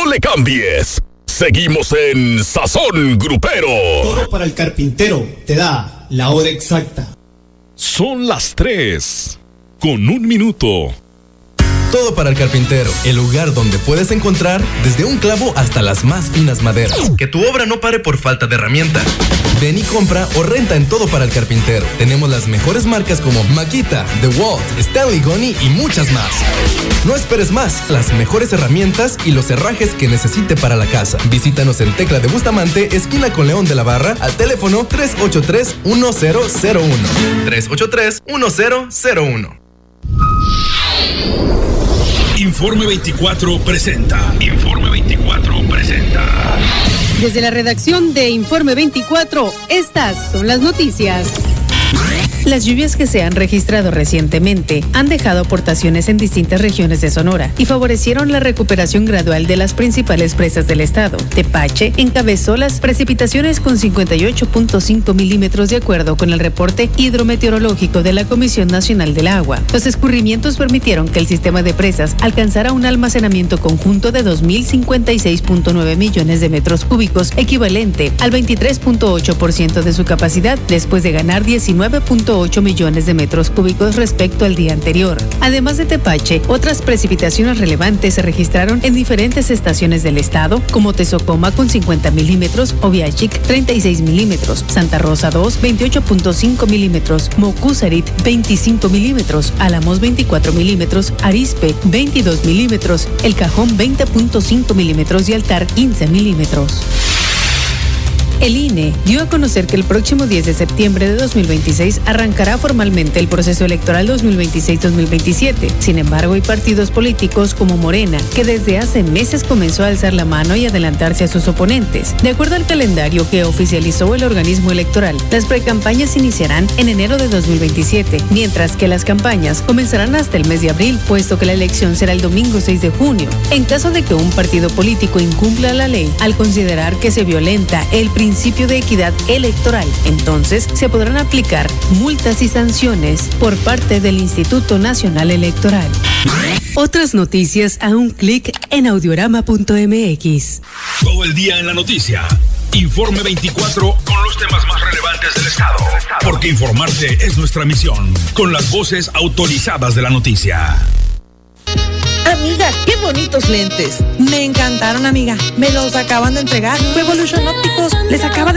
le cambies. Seguimos en Sazón Grupero. Todo para el carpintero te da la hora exacta. Son las 3:01. Todo para el carpintero, el lugar donde puedes encontrar desde un clavo hasta las más finas maderas. Que tu obra no pare por falta de herramienta. Ven y compra o renta en Todo para el Carpintero. Tenemos las mejores marcas como Makita, DeWalt, Stanley Goni y muchas más. No esperes más, las mejores herramientas y los herrajes que necesite para la casa. Visítanos en Tecla de Bustamante, esquina con León de la Barra, al teléfono 383-1001. 383-1001. Informe 24 presenta. Desde la redacción de Informe 24, estas son las noticias. Las lluvias que se han registrado recientemente han dejado aportaciones en distintas regiones de Sonora y favorecieron la recuperación gradual de las principales presas del estado. Tepache encabezó las precipitaciones con 58.5 milímetros de acuerdo con el reporte hidrometeorológico de la Comisión Nacional del Agua. Los escurrimientos permitieron que el sistema de presas alcanzara un almacenamiento conjunto de 2.056.9 millones de metros cúbicos, equivalente al 23.8% de su capacidad, después de ganar 19.8 millones de metros cúbicos respecto al día anterior. Además de Tepache, otras precipitaciones relevantes se registraron en diferentes estaciones del estado, como Tezocoma con 50 milímetros, Oviachic 36 milímetros, Santa Rosa 2 28.5 milímetros, Mocusarit 25 milímetros, Álamos 24 milímetros, Arizpe 22 milímetros, El Cajón 20.5 milímetros y Altar 15 milímetros. El INE dio a conocer que el próximo 10 de septiembre de 2026 arrancará formalmente el proceso electoral 2026-2027. Sin embargo, hay partidos políticos como Morena, que desde hace meses comenzó a alzar la mano y adelantarse a sus oponentes. De acuerdo al calendario que oficializó el organismo electoral, las precampañas iniciarán en enero de 2027, mientras que las campañas comenzarán hasta el mes de abril, puesto que la elección será el domingo 6 de junio. En caso de que un partido político incumpla la ley al considerar que se violenta el principio de equidad electoral, entonces se podrán aplicar multas y sanciones por parte del Instituto Nacional Electoral. Otras noticias a un clic en audiorama.mx. Todo el día en la noticia. Informe 24 con los temas más relevantes del estado. Porque informarte es nuestra misión. Con las voces autorizadas de la noticia. Amiga, qué bonitos lentes. Me encantaron, amiga. Me los acaban de entregar. Revolution Ópticos les acaba de